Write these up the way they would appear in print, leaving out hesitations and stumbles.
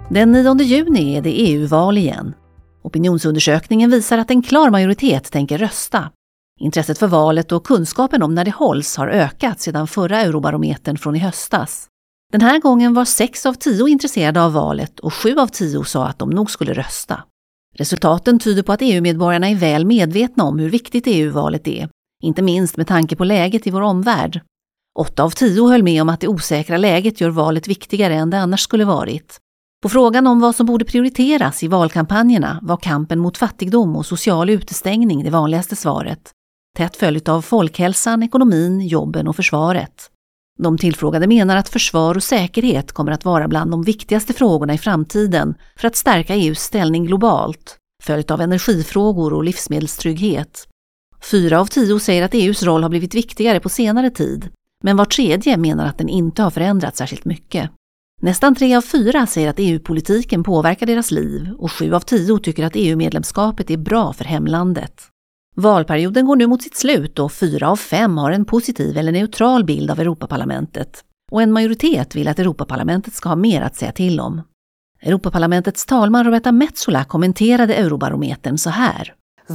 Den 9 juni är det EU-val igen. Opinionsundersökningen visar att en klar majoritet tänker rösta. Intresset för valet och kunskapen om när det hålls har ökat sedan förra Eurobarometern från i höstas. Den här gången var 6 av 10 intresserade av valet och 7 av 10 sa att de nog skulle rösta. Resultaten tyder på att EU-medborgarna är väl medvetna om hur viktigt EU-valet är, inte minst med tanke på läget i vår omvärld. 8 av 10 höll med om att det osäkra läget gör valet viktigare än det annars skulle varit. På frågan om vad som borde prioriteras i valkampanjerna var kampen mot fattigdom och social utestängning det vanligaste svaret. Tätt följt av folkhälsan, ekonomin, jobben och försvaret. De tillfrågade menar att försvar och säkerhet kommer att vara bland de viktigaste frågorna i framtiden för att stärka EUs ställning globalt, följt av energifrågor och livsmedelstrygghet. 4 av 10 säger att EUs roll har blivit viktigare på senare tid, men var tredje menar att den inte har förändrats särskilt mycket. Nästan 3 av 4 säger att EU-politiken påverkar deras liv och 7 av 10 tycker att EU-medlemskapet är bra för hemlandet. Valperioden går nu mot sitt slut och 4 av 5 har en positiv eller neutral bild av Europaparlamentet. Och en majoritet vill att Europaparlamentet ska ha mer att säga till om. Europaparlamentets talman Roberta Metsola kommenterade Eurobarometern så här.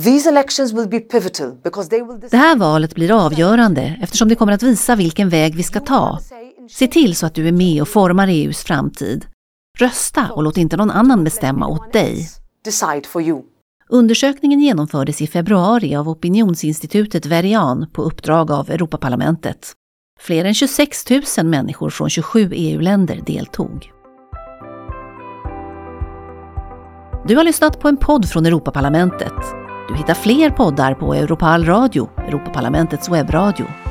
Det här valet blir avgörande eftersom det kommer att visa vilken väg vi ska ta. Se till så att du är med och formar EUs framtid. Rösta och låt inte någon annan bestämma åt dig. Undersökningen genomfördes i februari av opinionsinstitutet Verian på uppdrag av Europaparlamentet. Fler än 26 000 människor från 27 EU-länder deltog. Du har lyssnat på en podd från Europaparlamentet. Du hittar fler poddar på Europal Radio, Europaparlamentets webbradio.